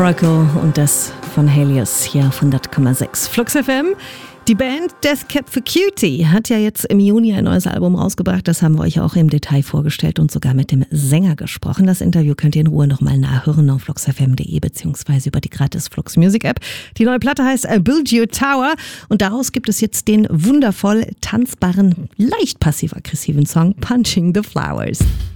Oracle und das von Helios hier auf 100,6 Flux FM. Die Band Death Cab for Cutie hat ja jetzt im Juni ein neues Album rausgebracht. Das haben wir euch auch im Detail vorgestellt und sogar mit dem Sänger gesprochen. Das Interview könnt ihr in Ruhe nochmal nachhören auf fluxfm.de beziehungsweise über die gratis Flux Music App. Die neue Platte heißt Build Your Tower und daraus gibt es jetzt den wundervoll tanzbaren, leicht passiv-aggressiven Song Punching the Flowers.